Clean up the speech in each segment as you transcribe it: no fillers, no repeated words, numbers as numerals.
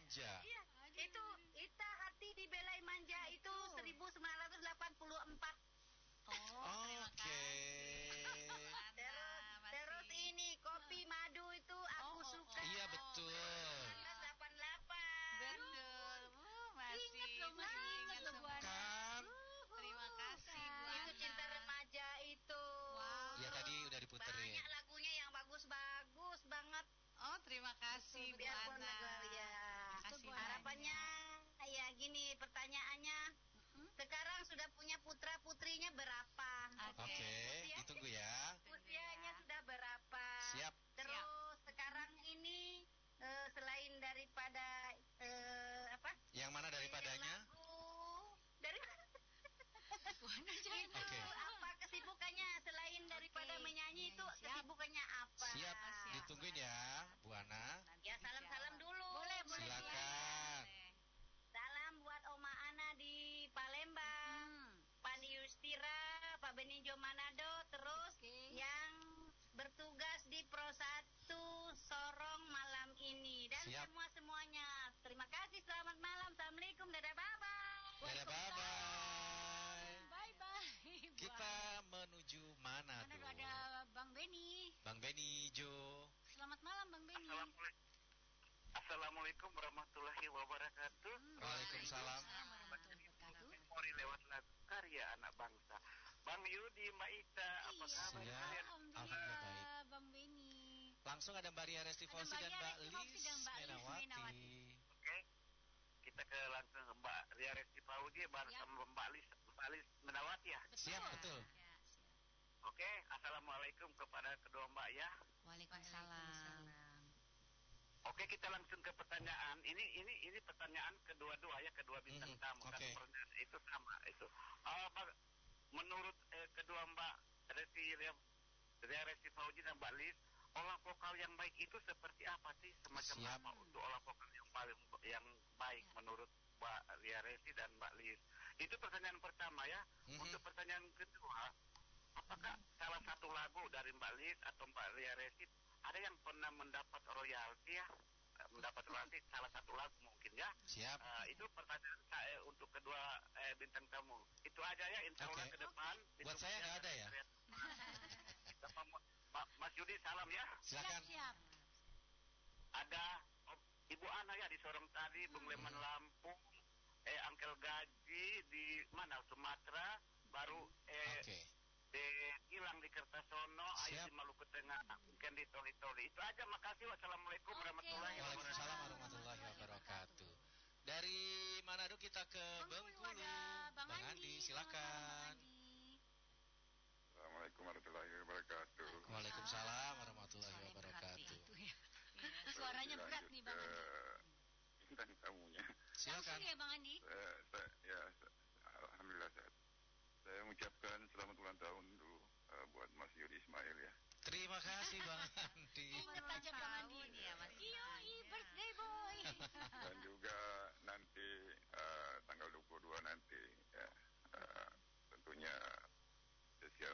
manja. Iya, itu Ita Hati dibelai manja itu 1984. Terima Oke. kasih. Terus ini kopi madu itu aku suka. Iya betul. 1988. Betul. Masih ingat loh Bu Ana. Kan? Terima kasih Bu Ana. Itu cinta remaja itu. Wow. Ya tadi udah diputerin. Banyak lagunya yang bagus-bagus banget. Oh, terima kasih Bu Biarpun Ana. ya. Terima kasih Bu Ana. Harapannya ya gini pertanyaannya. Sekarang sudah punya putra-putrinya berapa? Oke, ditunggu ya. Usianya sudah berapa? Siap. Terus sekarang ini selain daripada apa? Yang mana daripadanya? Lagu dari itu Oke. apa kesibukannya selain daripada menyanyi itu kesibukannya apa? Siap, ditungguin ya, Bu Ana. Ya salam-salam dulu. Boleh. Silakan. Salam buat Oma Ana di Palembang, Pak Yustira, Pak Benijo Manado, terus yang bertugas di Pro 1 Sorong malam ini dan semuanya. Terima kasih, selamat malam, assalamualaikum, dadah bye-bye. Dadah bye-bye. Bye-bye. Kita menuju mana tuh? Ada Bang Beni. Bang Beni Jo. Selamat malam Bang Beni. Assalamualaikum warahmatullahi wabarakatuh. Waalaikumsalam. Memori lewat lagu karya anak bangsa. Bang Yudi, Mbak Ita, apa kabar kalian? Alhamdulillah baik. Bang Beni. Langsung ada Mbak Ria Restivosi dan Mbak Lis Menawati. Oke. Kita ke langsung ke Mbak Ria Restivosi bersama Mbak Lis Menawati ya. Siap, betul. Oke, assalamualaikum kepada kedua Mbak ya. Waalaikumsalam. Oke, kita langsung ke pertanyaan. Ini pertanyaan kedua-dua ya, kedua bintang tamu. Kan pertanyaan itu sama itu. Menurut kedua Mbak Resti Fauzi dan Mbak Lis, olah vokal yang baik itu seperti apa sih? Semacam apa untuk olah vokal yang baik menurut Mbak Ria Resti dan Mbak Lis? Itu pertanyaan pertama ya. Untuk pertanyaan kedua, apakah salah satu lagu dari Mbak Lis atau Mbak Ria Resti ada yang pernah mendapat royalti ya, mendapat royalti salah satu lagu mungkin ya. Siap. Itu pertanyaan saya untuk kedua bintang tamu. Itu aja ya, insya Allah ke depan. Buat saya nggak ada ya. Mas Yudi salam ya. Silakan. Siap. Ada Ibu Ana ya di Sorong tadi, Bung Leman Lampung, Angkel Gaji di mana Sumatera, baru hilang di Kertasono, Ayu di Maluku Tengah, mungkin di Toli-Toli. Itu aja, makasih. Wassalamualaikum warahmatullahi wabarakatuh. Waalaikumsalam warahmatullahi wabarakatuh. Dari Manado kita ke Bengkulu. Bang Andi, silakan. Assalamualaikum warahmatullahi wabarakatuh. Waalaikumsalam warahmatullahi wabarakatuh. Suaranya berat nih Bang Andi. Bintang tamunya. Silakan. Langsung ya Bang Andi. Alhamdulillah saya mengucapkan selamat ulang tahun dulu buat Mas Yudi Ismail ya. Terima kasih Bang Andi. Ingat aja Bang Andi ya Mas. Birthday boy. Dan juga nanti tanggal 22 nanti ya, tentunya spesial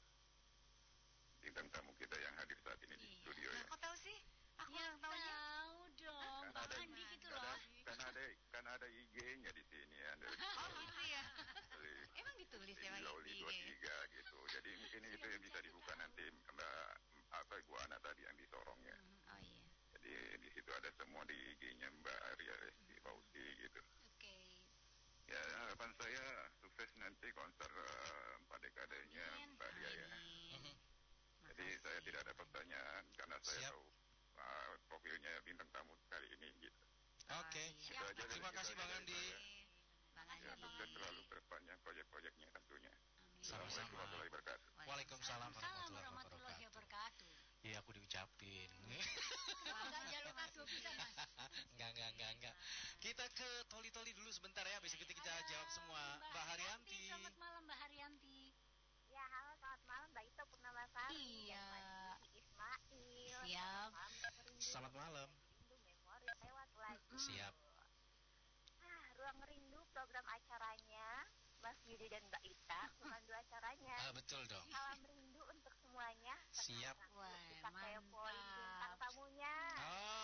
bintang tamu kita yang hadir saat ini di studio ya. Kok tahu sih? Aku tahu dong, Bang Andi gitu loh. Kan ada IG-nya di sini ya. Oh gitu ya. Emang ditulis ya Loli 23 gitu. Jadi mungkin itu yang bisa dibuka nanti Mbak Ibu Ana tadi yang di Sorong ya. Oh iya. Jadi di situ ada semua di IG-nya Mbak Ria Resti Fauzi gitu. Oke. Ya harapan saya sukses nanti konser 4 dekadenya Mbak Ria ya. Jadi saya tidak ada pertanyaan karena saya tahu profilnya bintang tamu kali ini gitu. Oke. Terima kasih Bang Andi. Ya, sukses selalu ke depannya proyek-proyeknya tentunya. Assalamualaikum warahmatullahi wabarakatuh. Waalaikumsalam warahmatullahi wabarakatuh. Iya, aku diucapin. Enggak jalur kasih bisa Mas. Enggak. Kita ke Toli-Toli dulu sebentar ya, habis itu kita jawab semua. Mbak Haryanti. Selamat malam Mbak Haryanti. Ya, halo, selamat malam Mbak Ita Purnamasari. Iya. Ismail. Siap. Selamat malam. Rindu memori lewat lagi. Siap. Ruang Rindu program acaranya Mas Yudi dan Mbak Ita, cuma 2 acaranya. Betul dong. Salam rindu untuk semuanya. Siap. Kita kepoin bintang tamunya.